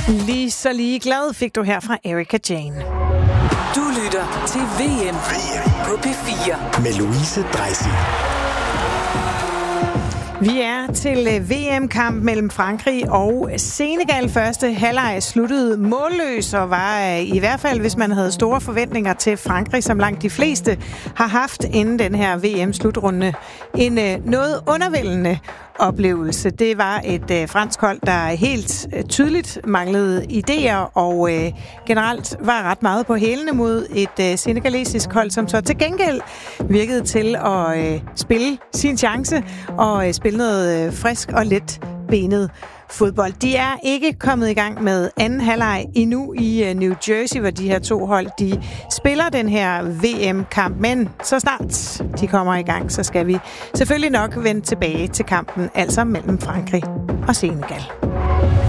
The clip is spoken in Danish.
Lige så lige glad fik du her fra Erika Jane. Du lytter til VM på P4 med Louise Dreisig. Vi er til VM-kamp mellem Frankrig og Senegal. Første halvleg sluttede målløs og var i hvert fald, hvis man havde store forventninger til Frankrig, som langt de fleste har haft inden den her VM-slutrunde, en noget undervældende oplevelse. Det var et fransk hold, der helt tydeligt manglede idéer og generelt var ret meget på hælene mod et senegalesisk hold, som så til gengæld virkede til at spille sin chance og spille noget frisk og let benet fodbold. De er ikke kommet i gang med anden halvleg endnu i New Jersey, hvor de her to hold de spiller den her VM-kamp. Men så snart de kommer i gang, så skal vi selvfølgelig nok vende tilbage til kampen, altså mellem Frankrig og Senegal.